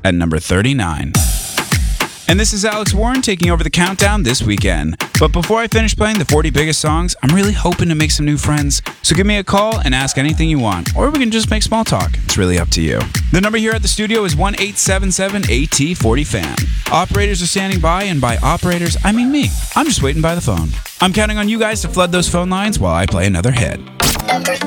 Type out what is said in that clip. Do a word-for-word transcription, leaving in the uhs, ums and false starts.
at number thirty-nine. And this is Alex Warren taking over the countdown this weekend. But before I finish playing the forty biggest songs, I'm really hoping to make some new friends. So give me a call and ask anything you want, or we can just make small talk. It's really up to you. The number here at the studio is one eight seven seven A T forty fan. Operators are standing by, and by operators, I mean me. I'm just waiting by the phone. I'm counting on you guys to flood those phone lines while I play another hit. Number